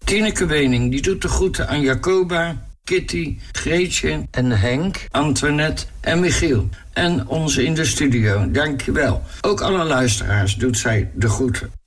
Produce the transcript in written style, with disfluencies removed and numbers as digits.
Tineke Wening, die doet de groeten aan Jacoba, Kitty, Greetje en Henk, Antoinette en Michiel. En onze in de studio, dankjewel. Ook alle luisteraars doet zij de groeten.